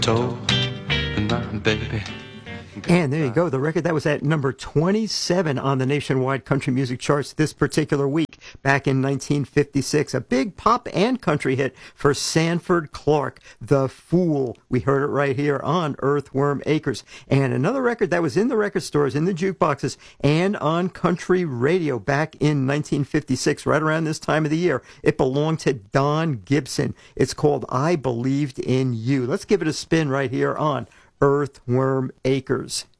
Told my baby. And there you go. The record that was at number 27 on the nationwide country music charts this particular week, back in 1956. A big pop and country hit for Sanford Clark, The Fool. We heard it right here on Earthworm Acres. And another record that was in the record stores, in the jukeboxes, and on country radio back in 1956, right around this time of the year. It belonged to Don Gibson. It's called I Believed in You. Let's give it a spin right here on Earthworm Acres.